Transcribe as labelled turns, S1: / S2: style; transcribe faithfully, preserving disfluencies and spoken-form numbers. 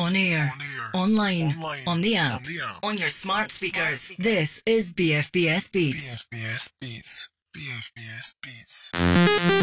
S1: On air,
S2: On air,
S1: online,
S2: online,
S1: on the app,
S2: on the app,
S1: on your smart speakers. This is B F B S Beats.
S2: B F B S Beats. B F B S Beats.